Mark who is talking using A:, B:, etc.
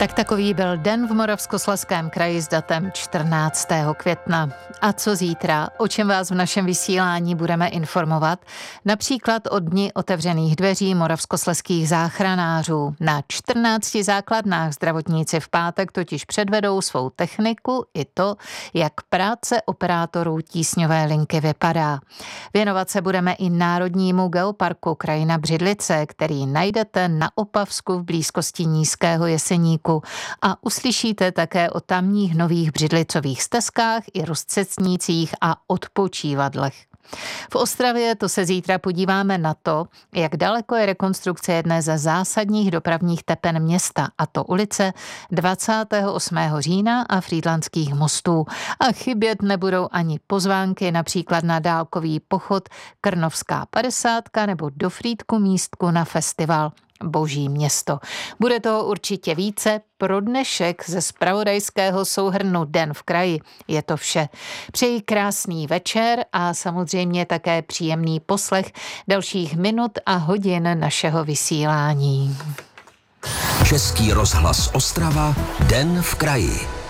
A: Tak takový byl den v Moravskoslezském kraji s datem 14. května. A co zítra? O čem vás v našem vysílání budeme informovat? Například o dni otevřených dveří moravskoslezských záchranářů. Na 14 základnách zdravotníci v pátek totiž předvedou svou techniku i to, jak práce operátorů tísňové linky vypadá. Věnovat se budeme i Národnímu geoparku Krajina Břidlice, který najdete na Opavsku v blízkosti Nízkého Jeseníku. A uslyšíte také o tamních nových břidlicových stezkách i rozcestnících a odpočívadlech. V Ostravě to se zítra podíváme na to, jak daleko je rekonstrukce jedné ze zásadních dopravních tepen města, a to ulice 28. října a Frýdlantských mostů. A chybět nebudou ani pozvánky například na dálkový pochod Krnovská 50 nebo do Frýdku místku na festival Boží město. Bude toho určitě více. Pro dnešek ze zpravodajského souhrnu Den v kraji je to vše. Přeji krásný večer a samozřejmě také příjemný poslech dalších minut a hodin našeho vysílání.
B: Český rozhlas Ostrava, Den v kraji.